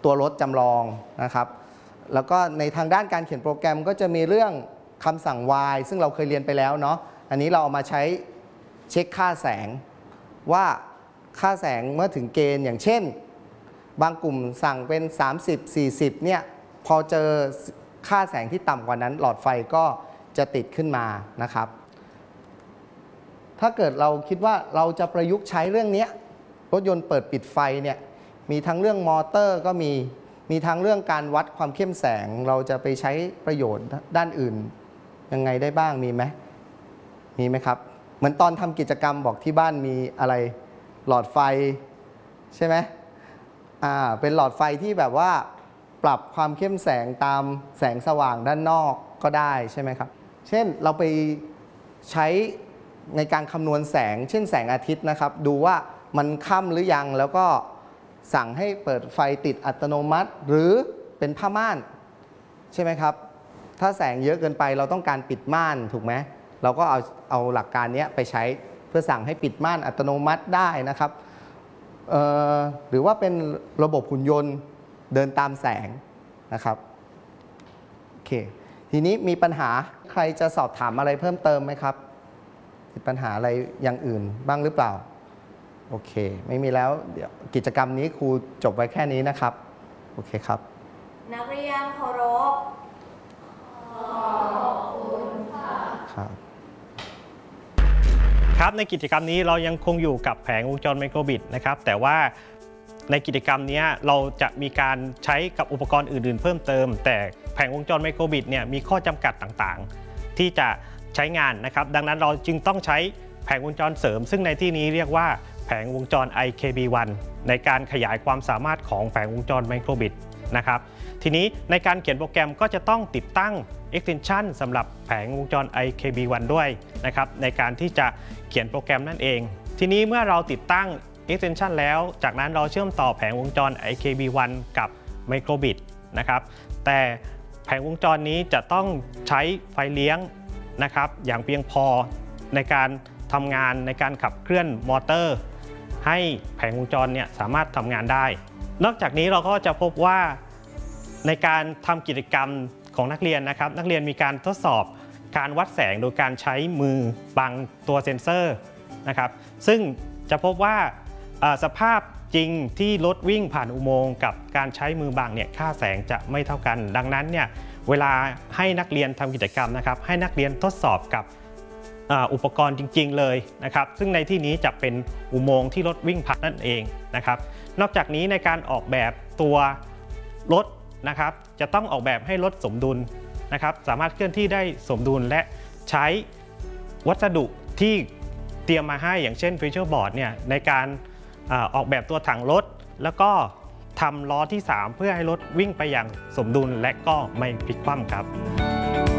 ตัวรถจำลองนะครับแล้วก็ในทางด้านการเขียนโปรแกรมก็จะมีเรื่องคำสั่ง while ซึ่งเราเคยเรียนไปแล้วเนาะอันนี้เราเอามาใช้เช็คค่าแสงว่าค่าแสงเมื่อถึงเกณฑ์อย่างเช่นบางกลุ่มสั่งเป็น30-40เนี่ยพอเจอค่าแสงที่ต่ำกว่านั้นหลอดไฟก็จะติดขึ้นมานะครับถ้าเกิดเราคิดว่าเราจะประยุกต์ใช้เรื่องนี้รถยนต์เปิดปิดไฟเนี่ยมีทั้งเรื่องมอเตอร์ก็มีทั้งเรื่องการวัดความเข้มแสงเราจะไปใช้ประโยชน์ด้านอื่นยังไงได้บ้างมีไหมครับเหมือนตอนทำกิจกรรมบอกที่บ้านมีอะไรหลอดไฟใช่ไหมเป็นหลอดไฟที่แบบว่าปรับความเข้มแสงตามแสงสว่างด้านนอกก็ได้ใช่ไหมครับเช่นเราไปใช้ในการคำนวณแสงเช่นแสงอาทิตย์นะครับดูว่ามันค่ำหรือยังแล้วก็สั่งให้เปิดไฟติดอัตโนมัติหรือเป็นผ้าม่านใช่ไหมครับถ้าแสงเยอะเกินไปเราต้องการปิดม่านถูกไหมเราก็เอาหลักการนี้ไปใช้เพื่อสั่งให้ปิดม่านอัตโนมัติได้นะครับหรือว่าเป็นระบบหุ่นยนต์เดินตามแสงนะครับโอเคทีนี้มีปัญหาใครจะสอบถามอะไรเพิ่มเติมไหมครับมีปัญหาอะไรอย่างอื่นบ้างหรือเปล่าโอเคไม่มีแล้วเดี๋ยวกิจกรรมนี้ครูจบไว้แค่นี้นะครับโอเคครับนักเรียนเคารพขอบคุณค่ะครับในกิจกรรมนี้เรายังคงอยู่กับแผงวงจรไมโครบิตนะครับแต่ว่าในกิจกรรมนี้เราจะมีการใช้กับอุปกรณ์อื่นๆเพิ่มเติมแต่แผงวงจรไมโครบิตเนี่ยมีข้อจำกัดต่างๆที่จะใช้งานนะครับดังนั้นเราจึงต้องใช้แผงวงจรเสริมซึ่งในที่นี้เรียกว่าแผงวงจร IKB1 ในการขยายความสามารถของแผงวงจรไมโครบิตนะครับทีนี้ในการเขียนโปรแกรมก็จะต้องติดตั้ง extension สำหรับแผงวงจร IKB1 ด้วยนะครับในการที่จะเขียนโปรแกรมนั่นเองทีนี้เมื่อเราติดตั้ง extension แล้วจากนั้นเราเชื่อมต่อแผงวงจร IKB1 กับไมโครบิตนะครับแต่แผงวงจรนี้จะต้องใช้ไฟเลี้ยงนะครับอย่างเพียงพอในการทำงานในการขับเคลื่อนมอเตอร์ให้แผงวงจรเนี่ยสามารถทำงานได้นอกจากนี้เราก็จะพบว่าในการทำกิจกรรมของนักเรียนนะครับนักเรียนมีการทดสอบการวัดแสงโดยการใช้มือบังตัวเซ็นเซอร์นะครับซึ่งจะพบว่าสภาพจริงที่รถวิ่งผ่านอุโมงค์กับการใช้มือบังเนี่ยค่าแสงจะไม่เท่ากันดังนั้นเนี่ยเวลาให้นักเรียนทำกิจกรรมนะครับให้นักเรียนทดสอบกับอุปกรณ์จริงๆเลยนะครับซึ่งในที่นี้จะเป็นอุโมงค์ที่รถวิ่งผ่านนั่นเองนะครับนอกจากนี้ในการออกแบบตัวรถนะครับจะต้องออกแบบให้รถสมดุลนะครับสามารถเคลื่อนที่ได้สมดุลและใช้วัสดุที่เตรียมมาให้อย่างเช่นฟิวเจอร์บอร์ดเนี่ยในการออกแบบตัวถังรถแล้วก็ทำล้อที่3เพื่อให้รถวิ่งไปอย่างสมดุลและก็ไม่พลิกคว่ำครับ